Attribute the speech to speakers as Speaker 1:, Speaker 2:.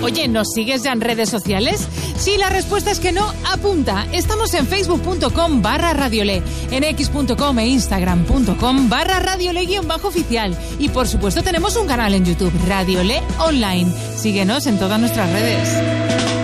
Speaker 1: Oye, ¿nos sigues ya en redes sociales? Si la respuesta es que no, apunta. Estamos en facebook.com/radiole, en x.com e instagram.com/radiole_oficial. Y por supuesto tenemos un canal en YouTube, Radiole Online. Síguenos en todas nuestras redes.